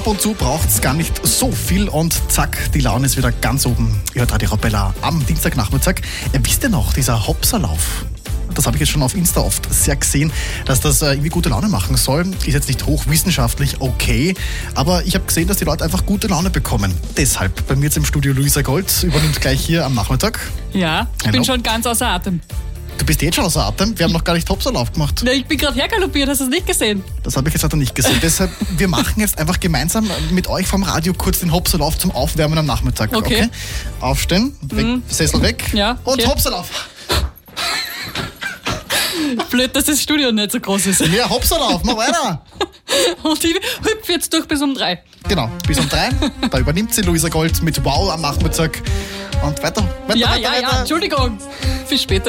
Ab und zu braucht es gar nicht so viel und zack, die Laune ist wieder ganz oben. Ihr hört Radio Arabella am Dienstagnachmittag. Wisst ihr noch, dieser Hopserlauf? Das habe ich jetzt schon auf Insta oft sehr gesehen, dass das irgendwie gute Laune machen soll. Ist jetzt nicht hochwissenschaftlich, okay, aber ich habe gesehen, dass die Leute einfach gute Laune bekommen. Deshalb bei mir jetzt im Studio Luisa Gold, übernimmt gleich hier am Nachmittag. Ja, ich bin schon ganz außer Atem. Du bist jetzt schon außer Atem? Wir haben noch gar nicht Hopserlauf gemacht. Na, ich bin gerade hergaloppiert, hast du es nicht gesehen? Das habe ich jetzt leider nicht gesehen. Deshalb, wir machen jetzt einfach gemeinsam mit euch vom Radio kurz den Hopserlauf zum Aufwärmen am Nachmittag. Okay. Aufstehen, weg, Sessel weg Ja, okay. und Hopserlauf. Blöd, dass das Studio nicht so groß ist. Ja, Hopserlauf, mach weiter. Und ich hüpfe jetzt durch bis um 3. Genau, bis um 3. Da übernimmt sie Luisa Gold mit Wow am Nachmittag. Und weiter. Ja, Entschuldigung. Bis später.